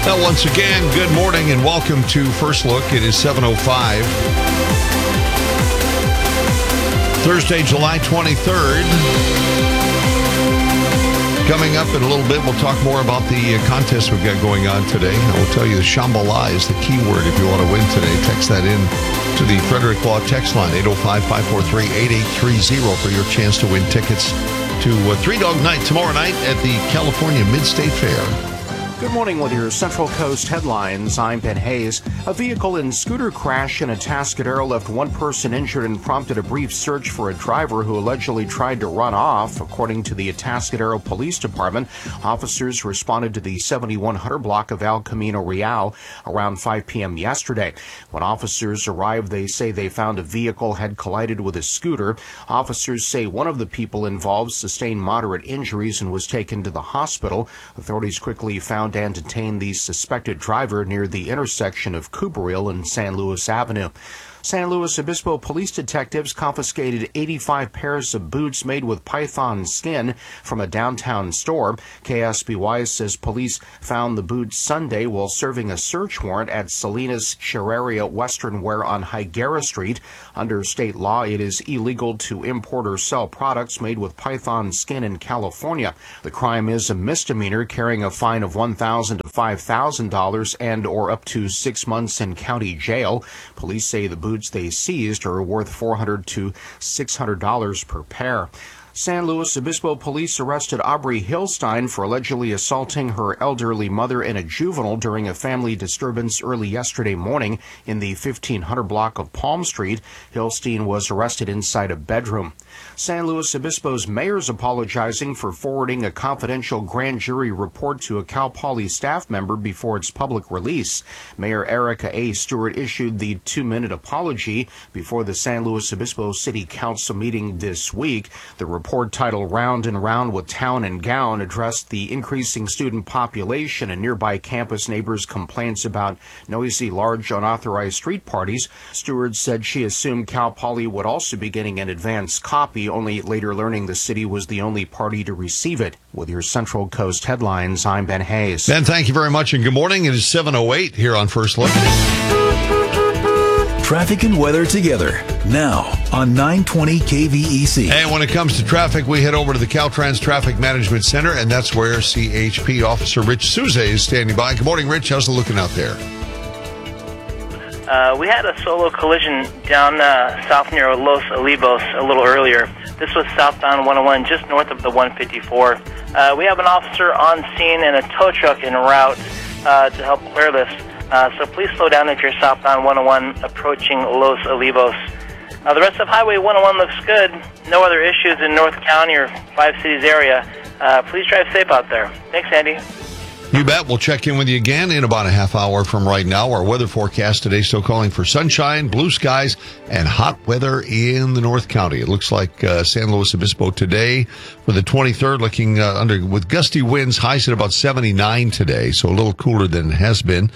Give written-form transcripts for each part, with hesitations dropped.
Well, once again, good morning and welcome to First Look. It is 7:05. Thursday, July 23rd. Coming up in a little bit, we'll talk more about the contest we've got going on today. I will tell you the Shambhala is the key word if you want to win today. Text that in to the Frederick Law text line, 805-543-8830 for your chance to win tickets to Three Dog Night tomorrow night at the California Mid-State Fair. Good morning with your Central Coast headlines. I'm Ben Hayes. A vehicle and scooter crash in Atascadero left one person injured and prompted a brief search for a driver who allegedly tried to run off. According to the Atascadero Police Department, officers responded to the 7100 block of El Camino Real around 5 p.m. yesterday. When officers arrived, they say they found a vehicle had collided with a scooter. Officers say one of the people involved sustained moderate injuries and was taken to the hospital. Authorities quickly found and detained the suspected driver near the intersection of Cooperville and San Luis Avenue. San Luis Obispo police detectives confiscated 85 pairs of boots made with python skin from a downtown store. KSBY says police found the boots Sunday while serving a search warrant at Salinas Sherreria Western Wear on Higuera Street. Under state law, it is illegal to import or sell products made with python skin in California. The crime is a misdemeanor, carrying a fine of $1,000 to $5,000 and or up to 6 months in county jail. Police say the boots they seized are worth $400 to $600 per pair. San Luis Obispo police arrested Aubrey Hillstein for allegedly assaulting her elderly mother and a juvenile during a family disturbance early yesterday morning in the 1500 block of Palm Street. Hillstein was arrested inside a bedroom. San Luis Obispo's mayor is apologizing for forwarding a confidential grand jury report to a Cal Poly staff member before its public release. Mayor Erica A. Stewart issued the 2-minute apology before the San Luis Obispo City Council meeting this week. The report, titled Round and Round with Town and Gown, addressed the increasing student population and nearby campus neighbors' complaints about noisy, large, unauthorized street parties. Stewart said she assumed Cal Poly would also be getting an advance copy, only later learning the city was the only party to receive it. With your Central Coast headlines, I'm Ben Hayes. Ben, thank you very much, and good morning. It is 7:08 here on First Look. Traffic and weather together now on 920 KVEC. And when it comes to traffic, we head over to the Caltrans Traffic Management Center, and that's where CHP Officer Rich Souza is standing by. Good morning, Rich. How's it looking out there? We had a solo collision down south near Los Olivos a little earlier. This was southbound 101, just north of the 154. We have an officer on scene and a tow truck en route to help clear this. So please slow down if you're southbound 101 approaching Los Olivos. The rest of Highway 101 looks good. No other issues in North County or Five Cities area. Please drive safe out there. Thanks, Andy. You bet. We'll check in with you again in about a half hour from right now. Our weather forecast today still calling for sunshine, blue skies, and hot weather in the North County. It looks like San Luis Obispo today for the 23rd, looking with gusty winds, highs at about 79 today, so a little cooler than it has been.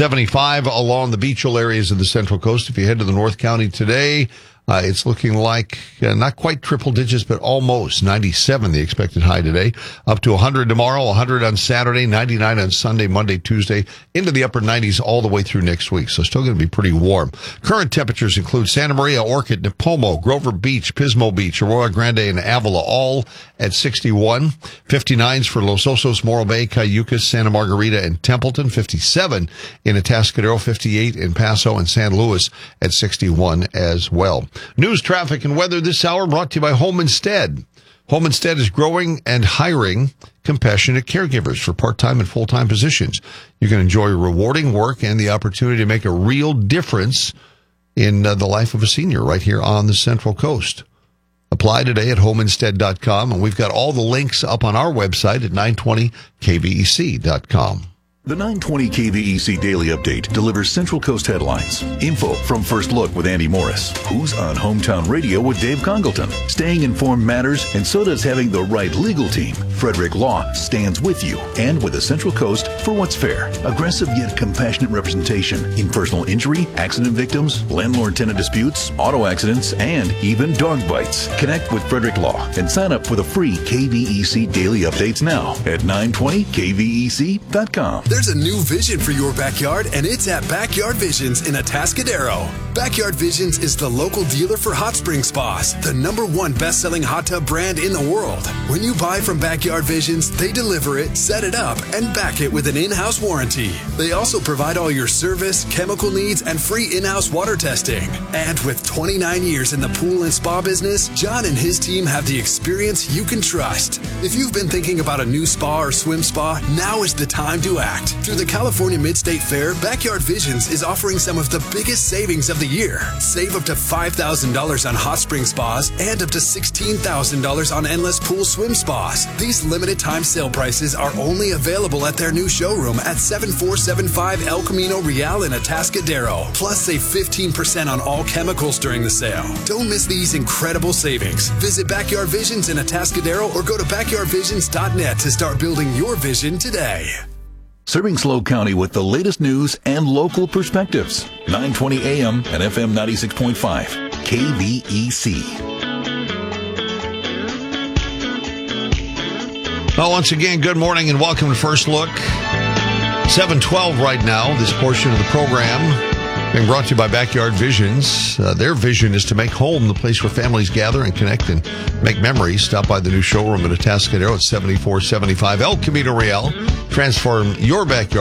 75 along the beachal areas of the Central Coast. If you head to the North County today, it's looking like not quite triple digits, but almost 97, the expected high today. Up to 100 tomorrow, 100 on Saturday, 99 on Sunday, Monday, Tuesday, into the upper 90s all the way through next week. So still going to be pretty warm. Current temperatures include Santa Maria, Orchid, Nipomo, Grover Beach, Pismo Beach, Arroyo Grande, and Avila, all at 61. 59s for Los Osos, Morro Bay, Cayucas, Santa Margarita, and Templeton. 57 in Atascadero, 58 in Paso and San Luis at 61 as well. News, traffic, and weather this hour brought to you by Home Instead. Home Instead is growing and hiring compassionate caregivers for part-time and full-time positions. You can enjoy rewarding work and the opportunity to make a real difference in the life of a senior right here on the Central Coast. Apply today at homeinstead.com, and we've got all the links up on our website at 920kvec.com. The 920 KVEC Daily Update delivers Central Coast headlines, info from First Look with Andy Morris, who's on Hometown Radio with Dave Congleton. Staying informed matters, and so does having the right legal team. Frederick Law stands with you and with the Central Coast for what's fair. Aggressive yet compassionate representation in personal injury, accident victims, landlord-tenant disputes, auto accidents, and even dog bites. Connect with Frederick Law and sign up for the free KVEC Daily Updates now at 920kvec.com. There's a new vision for your backyard, and it's at Backyard Visions in Atascadero. Backyard Visions is the local dealer for Hot Spring Spas, the #1 best-selling hot tub brand in the world. When you buy from Backyard Visions, they deliver it, set it up, and back it with an in-house warranty. They also provide all your service, chemical needs, and free in-house water testing. And with 29 years in the pool and spa business, John and his team have the experience you can trust. If you've been thinking about a new spa or swim spa, now is the time to act. Through the California Mid-State Fair, Backyard Visions is offering some of the biggest savings of the year. Save up to $5,000 on hot spring spas and up to $16,000 on endless pool swim spas. These limited time sale prices are only available at their new showroom at 7475 El Camino Real in Atascadero. Plus, save 15% on all chemicals during the sale. Don't miss these incredible savings. Visit Backyard Visions in Atascadero or go to backyardvisions.net to start building your vision today. Serving SLO County with the latest news and local perspectives. 920 AM and FM 96.5. KVEC. Well, once again, good morning and welcome to First Look. 7:12 right now, this portion of the program being brought to you by Backyard Visions. Their vision is to make home the place where families gather and connect and make memories. Stop by the new showroom at Atascadero at 7475 El Camino Real. Transform your backyard